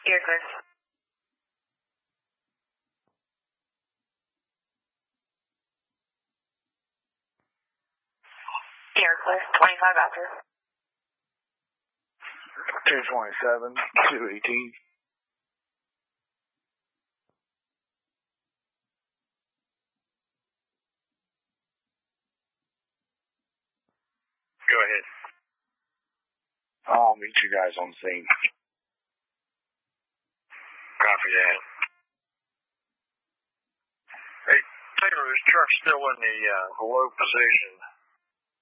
Steer clear. Steer clear. 25 after. 227, 218. Go ahead. I'll meet you guys on scene. Copy that. Hey, Taylor, this truck's still in the low position.